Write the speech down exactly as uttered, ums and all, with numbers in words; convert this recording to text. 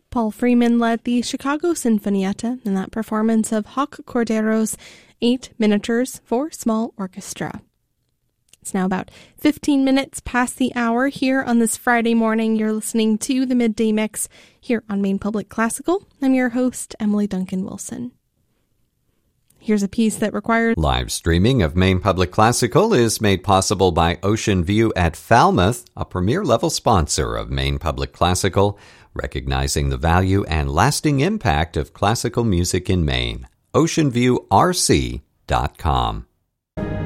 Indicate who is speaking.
Speaker 1: Paul Freeman led the Chicago Sinfonietta in that performance of Hawk Cordero's Eight Miniatures for Small Orchestra. It's now about fifteen minutes past the hour here on this Friday morning. You're listening to the Midday Mix here on Maine Public Classical. I'm your host, Emily Duncan Wilson. Here's a piece that requires...
Speaker 2: Live streaming of Maine Public Classical is made possible by Ocean View at Falmouth, a premier-level sponsor of Maine Public Classical, recognizing the value and lasting impact of classical music in Maine. ocean view r c dot com